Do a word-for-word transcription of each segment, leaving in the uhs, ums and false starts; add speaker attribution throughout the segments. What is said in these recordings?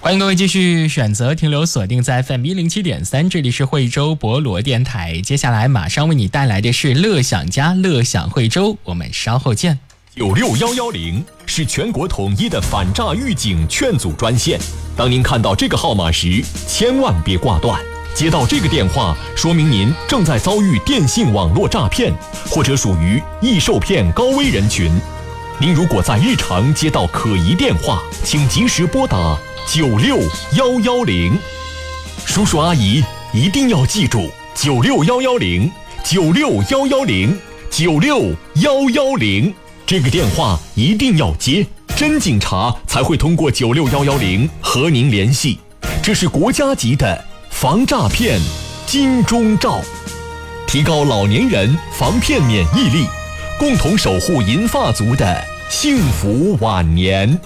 Speaker 1: 欢迎各位继续选择停留锁定在 F M 一零七点三，这里是惠州博罗电台。接下来马上为你带来的是乐享家乐享惠州，我们稍后见。
Speaker 2: 九六一一零是全国统一的反诈预警劝阻专线，当您看到这个号码时，千万别挂断。接到这个电话，说明您正在遭遇电信网络诈骗，或者属于易受骗高危人群。您如果在日常接到可疑电话，请及时拨打九六一一零。叔叔阿姨一定要记住九六一一零，九六一一零，九六一一零，这个电话一定要接，真警察才会通过九六一一零和您联系。这是国家级的防诈骗金钟罩，提高老年人防骗免疫力，共同守护银发族的幸福晚年。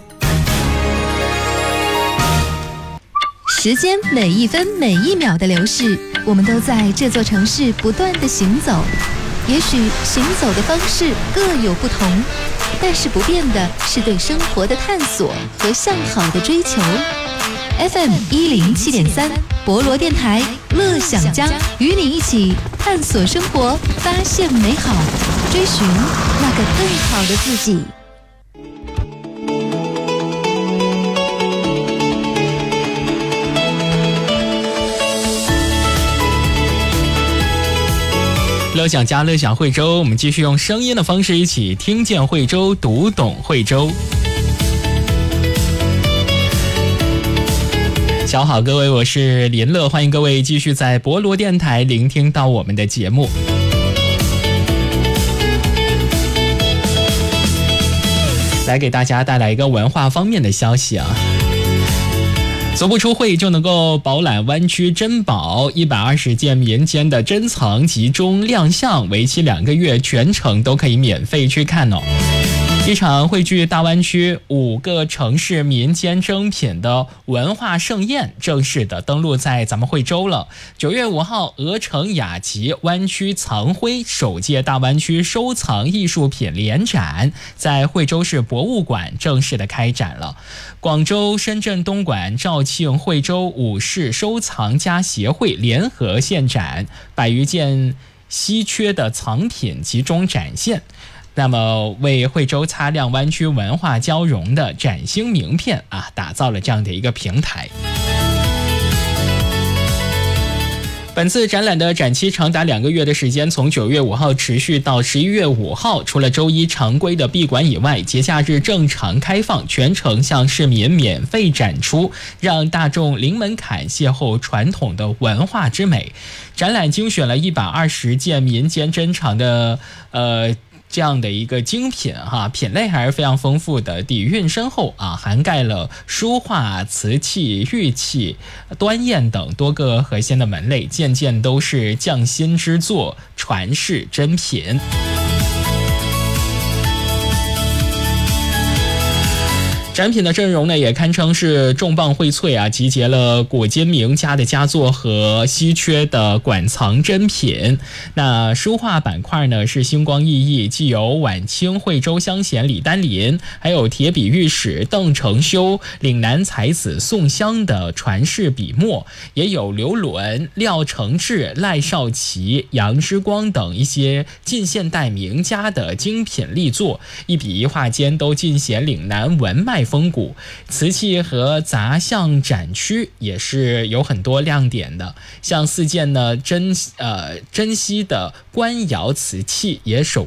Speaker 3: 时间每一分每一秒的流逝，我们都在这座城市不断的行走。也许行走的方式各有不同，但是不变的是对生活的探索和向好的追求。F M 一零七点三，博罗电台乐享家，与你一起探索生活，发现美好，追寻那个更好的自己。
Speaker 1: 乐享家乐享惠州，我们继续用声音的方式一起听见惠州，读懂惠州。小好，各位，我是林乐，欢迎各位继续在博罗电台聆听到我们的节目。来给大家带来一个文化方面的消息啊。足不出会就能够饱览湾区珍宝，一百二十件民间的珍藏集中亮相，为期两个月，全程都可以免费去看哦。一场汇聚大湾区五个城市民间珍品的文化盛宴正式的登陆在咱们惠州了。九月五号，鹅城雅集湾区藏徽首届大湾区收藏艺术品联展在惠州市博物馆正式的开展了。广州、深圳、东莞、肇庆、惠州五市收藏家协会联合献展，百余件稀缺的藏品集中展现。那么为惠州擦亮湾区文化交融的崭新名片啊，打造了这样的一个平台。本次展览的展期长达两个月的时间，从九月五号持续到十一月五号，除了周一常规的闭馆以外，节假日正常开放，全程向市民免费展出，让大众零门槛邂逅传统的文化之美。展览精选了一百二十件民间珍藏的呃这样的一个精品哈，品类还是非常丰富的，底蕴深厚啊，涵盖了书画、瓷器、玉器、端砚等多个核心的门类，件件都是匠心之作，传世珍品。展品的阵容呢，也堪称是重磅荟萃啊，集结了古今名家的佳作和稀缺的馆藏珍品。那书画板块呢是星光熠熠，既有晚清惠州乡贤李丹林，还有铁笔御史邓承修、岭南才子宋襄的传世笔墨，也有刘伦、廖承志、赖少奇、杨之光等一些近现代名家的精品力作，一笔一画间都尽显岭南文脉风骨。瓷器和杂项展区也是有很多亮点的，像四件呢珍呃珍稀的官窑瓷器也首